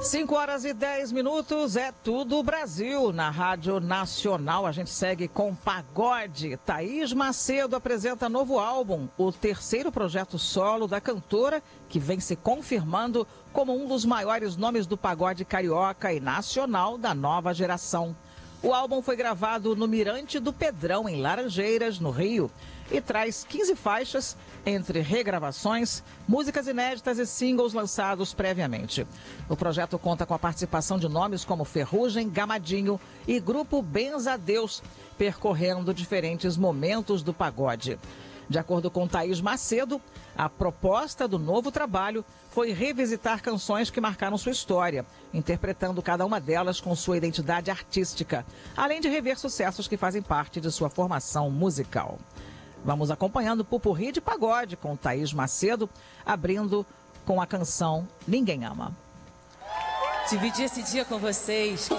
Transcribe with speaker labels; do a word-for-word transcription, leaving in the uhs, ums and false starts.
Speaker 1: cinco horas e dez minutos, é tudo Brasil. Na Rádio Nacional, a gente segue com pagode. Thaís Macedo apresenta novo álbum, o terceiro projeto solo da cantora, que vem se confirmando como um dos maiores nomes do pagode carioca e nacional da nova geração. O álbum foi gravado no Mirante do Pedrão, em Laranjeiras, no Rio, e traz quinze faixas, entre regravações, músicas inéditas e singles lançados previamente. O projeto conta com a participação de nomes como Ferrugem, Gamadinho e Grupo Benza Deus, percorrendo diferentes momentos do pagode. De acordo com Thaís Macedo, a proposta do novo trabalho foi revisitar canções que marcaram sua história, interpretando cada uma delas com sua identidade artística, além de rever sucessos que fazem parte de sua formação musical. Vamos acompanhando o Pupurri de Pagode com Thaís Macedo, abrindo com a canção Ninguém Ama.
Speaker 2: Dividir esse dia com vocês.